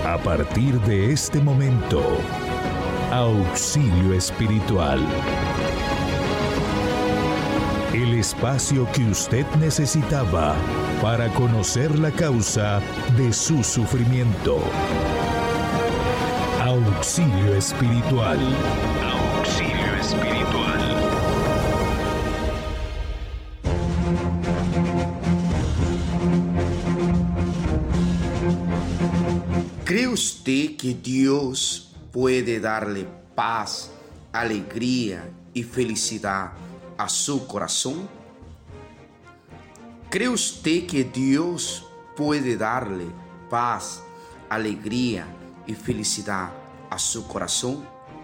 A partir de este momento, Auxilio Espiritual. El espacio que usted necesitaba para conocer la causa de su sufrimiento. Auxilio Espiritual. Auxilio Espiritual. ¿Cree usted que Dios puede darle paz, alegría y felicidad a su corazón? ¿Cree usted que Dios puede darle paz, alegría y felicidad a su corazón?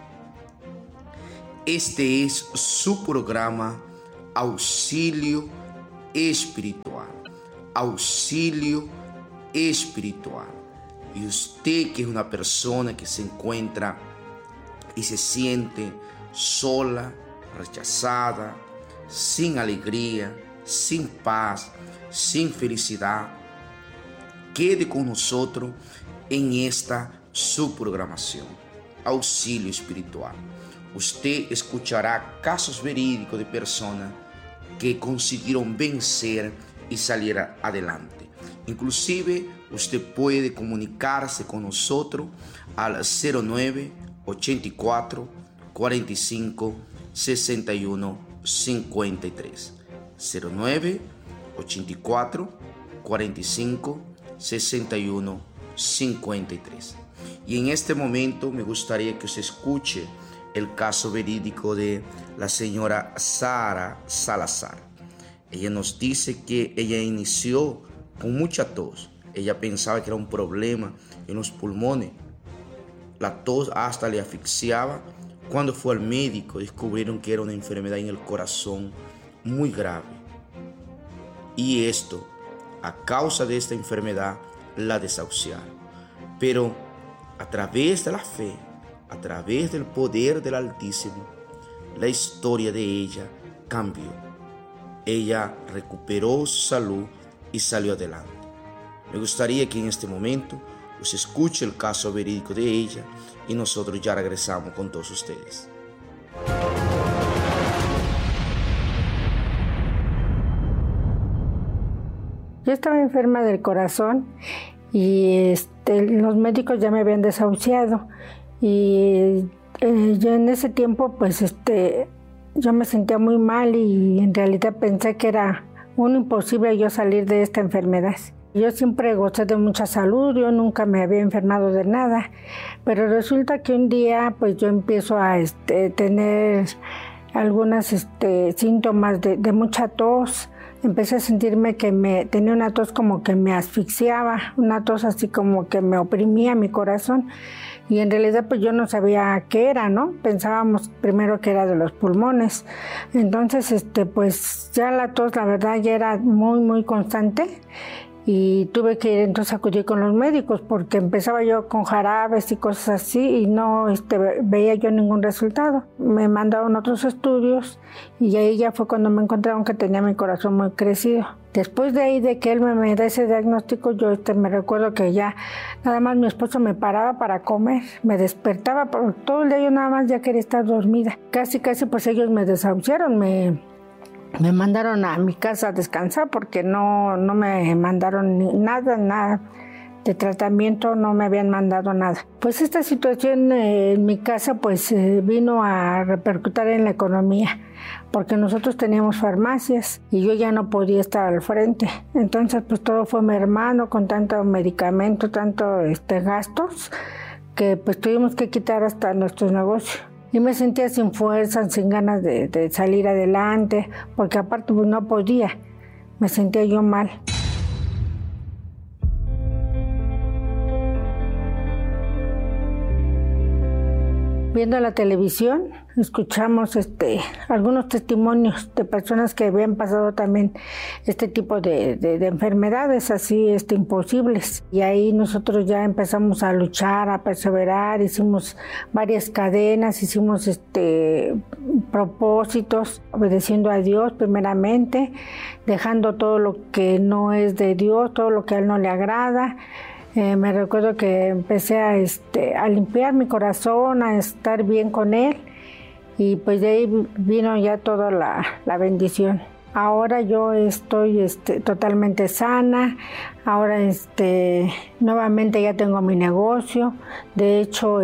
Este es su programa Auxilio Espiritual. Auxilio Espiritual. Y usted, que es una persona que se encuentra y se siente sola, rechazada, sin alegría, sin paz, sin felicidad, quede con nosotros en esta su programación, Auxilio Espiritual. Usted escuchará casos verídicos de personas que consiguieron vencer y salir adelante. Inclusive, usted puede comunicarse con nosotros al 09 84 45 61 53. 09 84 45 61 53. Y en este momento me gustaría que usted escuche el caso verídico de la señora Sara Salazar. Ella nos dice que ella inició con mucha tos. Ella pensaba que era un problema en los pulmones. La tos hasta le asfixiaba. Cuando fue al médico, descubrieron que era una enfermedad en el corazón muy grave. Y esto, a causa de esta enfermedad, la desahuciaron. Pero a través de la fe, a través del poder del Altísimo, la historia de ella cambió. Ella recuperó su salud y salió adelante. Me gustaría que en este momento usted escuche el caso verídico de ella y nosotros ya regresamos con todos ustedes. Yo estaba enferma del corazón y los médicos ya me habían desahuciado y yo en ese tiempo pues yo me sentía muy mal y en realidad pensé que era un imposible yo salir de esta enfermedad. Yo siempre gocé de mucha salud, yo nunca me había enfermado de nada, pero resulta que un día pues yo empiezo a tener algunos síntomas de mucha tos. Empecé a sentirme que tenía una tos como que me asfixiaba, una tos así como que me oprimía mi corazón. Y en realidad pues yo no sabía qué era, ¿no? Pensábamos primero que era de los pulmones. Entonces pues ya la tos la verdad ya era muy muy constante. Y tuve que ir entonces a acudir con los médicos porque empezaba yo con jarabes y cosas así y no veía yo ningún resultado. Me mandaron otros estudios y ahí ya fue cuando me encontraron que tenía mi corazón muy crecido. Después de ahí, de que él me da ese diagnóstico, yo me recuerdo que ya nada más mi esposo me paraba para comer, me despertaba, por todo el día yo nada más ya quería estar dormida. Casi pues ellos me desahuciaron, me mandaron a mi casa a descansar porque no me mandaron nada de tratamiento, no me habían mandado nada. Pues esta situación en mi casa pues vino a repercutir en la economía porque nosotros teníamos farmacias y yo ya no podía estar al frente. Entonces pues todo fue mermando con tanto medicamento, tanto gastos que pues tuvimos que quitar hasta nuestros negocios. Y me sentía sin fuerza, sin ganas de salir adelante, porque aparte pues no podía, me sentía yo mal. Viendo la televisión, escuchamos algunos testimonios de personas que habían pasado también este tipo de enfermedades así imposibles. Y ahí nosotros ya empezamos a luchar, a perseverar, hicimos varias cadenas, hicimos propósitos, obedeciendo a Dios primeramente, dejando todo lo que no es de Dios, todo lo que a Él no le agrada. Me recuerdo que empecé a limpiar mi corazón, a estar bien con él, y pues de ahí vino ya toda la bendición. Ahora yo estoy totalmente sana. Ahora nuevamente ya tengo mi negocio. De hecho,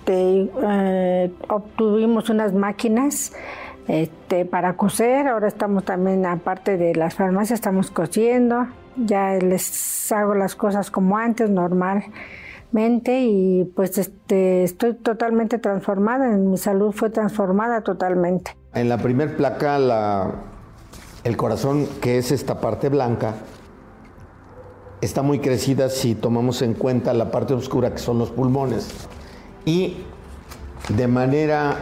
obtuvimos unas máquinas para coser. Ahora estamos también, aparte de las farmacias, estamos cosiendo. Ya les hago las cosas como antes, normalmente, y pues estoy totalmente transformada. Mi salud fue transformada totalmente. En la primer placa, el corazón, que es esta parte blanca, está muy crecida si tomamos en cuenta la parte oscura, que son los pulmones, y de manera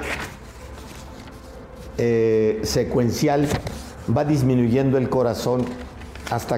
secuencial va disminuyendo el corazón hasta